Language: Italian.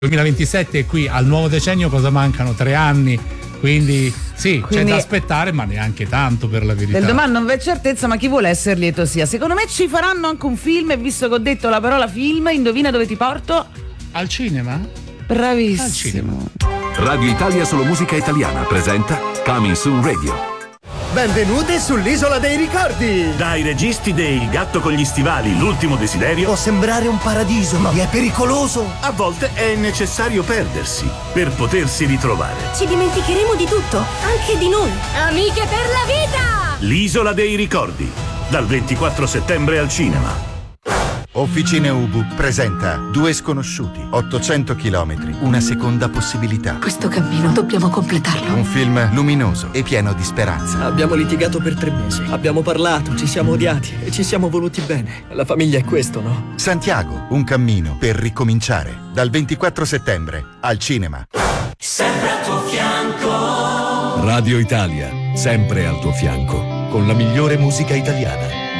2027 è qui, al nuovo decennio cosa mancano? 3 anni, quindi c'è da aspettare, ma neanche tanto, per la verità. Del domani non v'è certezza, ma chi vuole essere lieto sia. Secondo me ci faranno anche un film, e visto che ho detto la parola film, indovina dove ti porto? Al cinema? Bravissimo. Al cinema. Radio Italia Solo Musica Italiana presenta Coming Soon Radio. Benvenuti sull'Isola dei Ricordi! Dai registi de Il gatto con gli stivali, l'ultimo desiderio. Può sembrare un paradiso, ma è pericoloso. A volte è necessario perdersi per potersi ritrovare. Ci dimenticheremo di tutto, anche di noi. Amiche per la vita! L'Isola dei Ricordi, dal 24 settembre al cinema. Officine Ubu presenta Due sconosciuti, 800 chilometri, una seconda possibilità. Questo cammino dobbiamo completarlo. Un film luminoso e pieno di speranza. Abbiamo litigato per 3 mesi, abbiamo parlato, ci siamo odiati e ci siamo voluti bene. La famiglia è questo, no? Santiago, un cammino per ricominciare. Dal 24 settembre al cinema. Sempre al tuo fianco. Radio Italia, sempre al tuo fianco, con la migliore musica italiana.